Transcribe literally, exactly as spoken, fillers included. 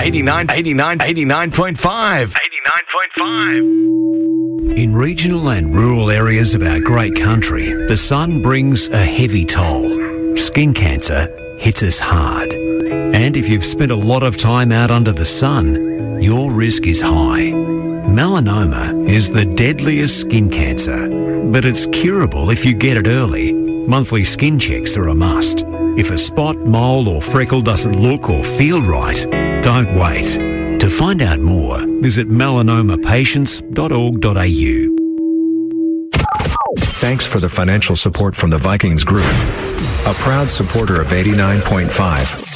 eighty-nine, eighty-nine, eighty-nine point five. eighty-nine point five. In regional and rural areas of our great country, the sun brings a heavy toll. Skin cancer hits us hard. And if you've spent a lot of time out under the sun, your risk is high. Melanoma is the deadliest skin cancer, but it's curable if you get it early. Monthly skin checks are a must. If a spot, mole or freckle doesn't look or feel right, don't wait. To find out more, visit melanoma patients dot org dot a u. Thanks for the financial support from the Vikings Group, a proud supporter of eighty-nine point five.